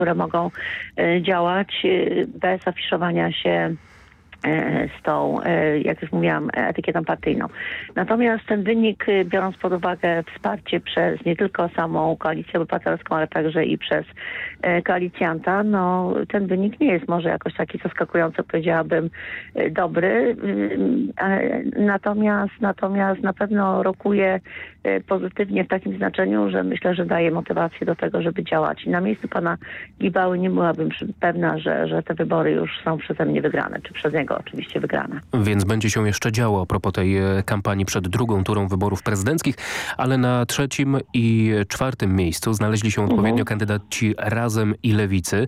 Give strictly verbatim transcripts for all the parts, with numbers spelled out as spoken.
które mogą e, działać e, bez afiszowania się z tą, jak już mówiłam, etykietą partyjną. Natomiast ten wynik, biorąc pod uwagę wsparcie przez nie tylko samą Koalicję Obywatelską, ale także i przez koalicjanta, no ten wynik nie jest może jakoś taki zaskakujący, powiedziałabym, dobry. Natomiast, natomiast na pewno rokuje pozytywnie w takim znaczeniu, że myślę, że daje motywację do tego, żeby działać. I na miejscu pana Gibały nie byłabym pewna, że, że te wybory już są przeze mnie wygrane, czy przez niego oczywiście wygrane. Więc będzie się jeszcze działo a propos tej kampanii przed drugą turą wyborów prezydenckich, ale na trzecim i czwartym miejscu znaleźli się odpowiednio mhm. kandydaci Razem i Lewicy.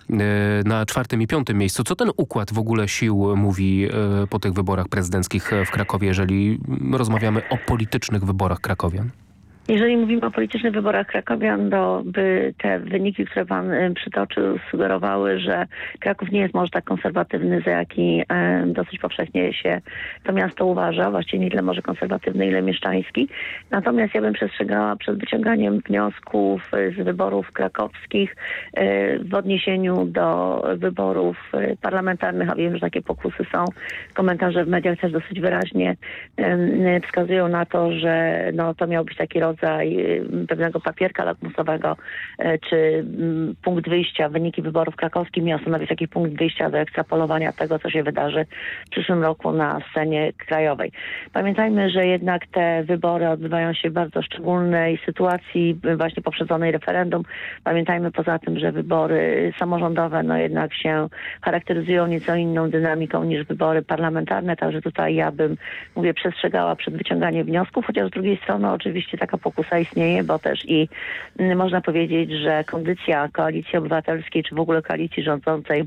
Na czwartym i piątym miejscu. Co ten układ w ogóle sił mówi po tych wyborach prezydenckich w Krakowie, jeżeli rozmawiamy o politycznych wyborach krakowian? Jeżeli mówimy o politycznych wyborach krakowian, to by te wyniki, które pan przytoczył, sugerowały, że Kraków nie jest może tak konserwatywny, za jaki e, dosyć powszechnie się to miasto uważa. Właściwie nie tyle może konserwatywny, ile mieszczański. Natomiast ja bym przestrzegała przed wyciąganiem wniosków z wyborów krakowskich e, w odniesieniu do wyborów parlamentarnych, a wiem, że takie pokusy są. Komentarze w mediach też dosyć wyraźnie e, wskazują na to, że no, to miał być taki rodzaj rodzaj pewnego papierka lakmusowego, czy punkt wyjścia, wyniki wyborów krakowskich miał stanowić taki punkt wyjścia do ekstrapolowania tego, co się wydarzy w przyszłym roku na scenie krajowej. Pamiętajmy, że jednak te wybory odbywają się w bardzo szczególnej sytuacji, właśnie poprzedzonej referendum. Pamiętajmy poza tym, że wybory samorządowe no jednak się charakteryzują nieco inną dynamiką niż wybory parlamentarne, także tutaj ja bym, mówię, przestrzegała przed wyciąganiem wniosków, chociaż z drugiej strony oczywiście taka pokusa istnieje, bo też i m, można powiedzieć, że kondycja Koalicji Obywatelskiej, czy w ogóle koalicji rządzącej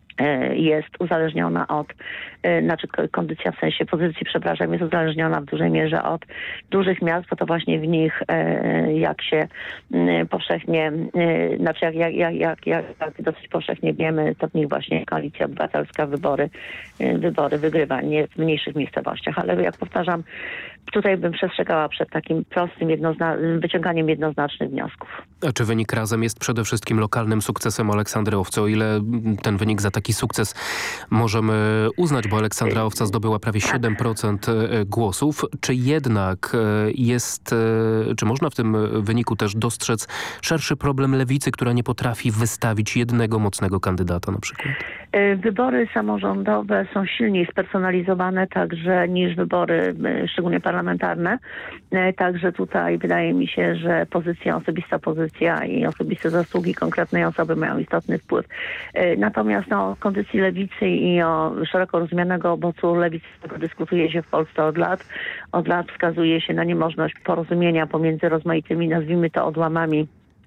jest uzależniona od, znaczy kondycja w sensie pozycji, przepraszam, jest uzależniona w dużej mierze od dużych miast, bo to właśnie w nich, jak się powszechnie, znaczy jak, jak, jak, jak, jak dosyć powszechnie wiemy, to w nich właśnie Koalicja Obywatelska wybory, wybory wygrywa, nie w mniejszych miejscowościach, ale jak powtarzam, tutaj bym przestrzegała przed takim prostym jednozna- wyciąganiem jednoznacznych wniosków. A czy wynik Razem jest przede wszystkim lokalnym sukcesem Aleksandry Owcy? O ile ten wynik za taki sukces możemy uznać, bo Aleksandra Owca zdobyła prawie siedem procent głosów, czy jednak jest, czy można w tym wyniku też dostrzec szerszy problem lewicy, która nie potrafi wystawić jednego mocnego kandydata na przykład? Wybory samorządowe są silniej spersonalizowane także niż wybory, szczególnie parlamentarne. Także tutaj wydaje mi się, że pozycja, osobista pozycja i osobiste zasługi konkretnej osoby mają istotny wpływ. Natomiast no, o kondycji lewicy i o szeroko rozumianego obozu lewicowego dyskutuje się w Polsce od lat. Od lat wskazuje się na niemożność porozumienia pomiędzy rozmaitymi, nazwijmy to, odłamami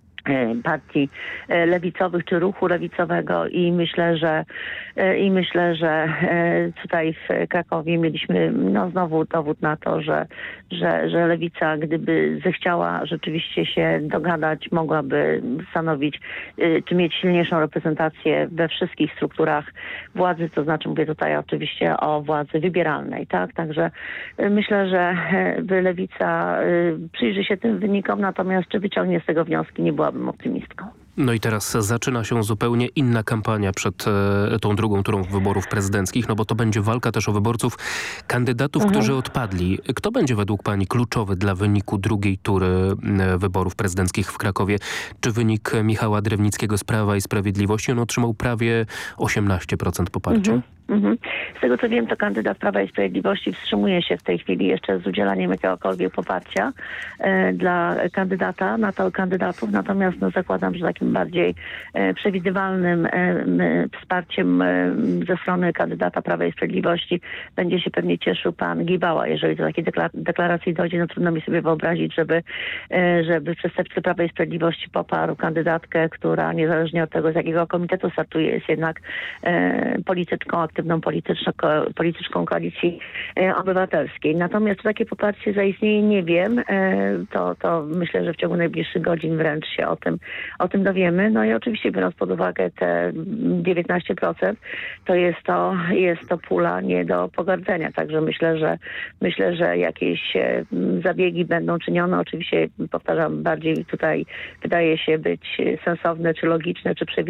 partii lewicowych czy ruchu lewicowego i myślę, że i myślę, że tutaj w Krakowie mieliśmy no znowu dowód na to, że, że, że lewica, gdyby zechciała rzeczywiście się dogadać, mogłaby stanowić czy mieć silniejszą reprezentację we wszystkich strukturach władzy, to znaczy mówię tutaj oczywiście o władzy wybieralnej, tak? Także myślę, że lewica przyjrzy się tym wynikom, natomiast czy wyciągnie z tego wnioski, nie była optymistką. No i teraz zaczyna się zupełnie inna kampania przed e, tą drugą turą wyborów prezydenckich, no bo to będzie walka też o wyborców kandydatów, mhm. którzy odpadli. Kto będzie według pani kluczowy dla wyniku drugiej tury e, wyborów prezydenckich w Krakowie? Czy wynik Michała Drewnickiego z Prawa i Sprawiedliwości? On otrzymał prawie osiemnaście procent poparcia. Mhm. Mhm. Z tego co wiem, to kandydat Prawa i Sprawiedliwości wstrzymuje się w tej chwili jeszcze z udzielaniem jakiegokolwiek poparcia e, dla kandydata, na to kandydatów, natomiast no, zakładam, że takim bardziej e, przewidywalnym e, m, wsparciem e, ze strony kandydata Prawa i Sprawiedliwości będzie się pewnie cieszył pan Gibała. Jeżeli do takiej deklar- deklaracji dojdzie, no trudno mi sobie wyobrazić, żeby, e, żeby przedstawiciel Prawa i Sprawiedliwości poparł kandydatkę, która niezależnie od tego, z jakiego komitetu startuje, jest jednak e, polityczką, aktywną aktywną polityczną, polityczką Koalicji Obywatelskiej. Natomiast takie poparcie zaistnieje, nie wiem. To, to myślę, że w ciągu najbliższych godzin wręcz się o tym, o tym dowiemy. No i oczywiście biorąc pod uwagę te dziewiętnaście procent, to jest to, jest to pula nie do pogardzenia. Także myślę, że myślę, że jakieś zabiegi będą czynione. Oczywiście, powtarzam, bardziej tutaj wydaje się być sensowne, czy logiczne, czy przewidziane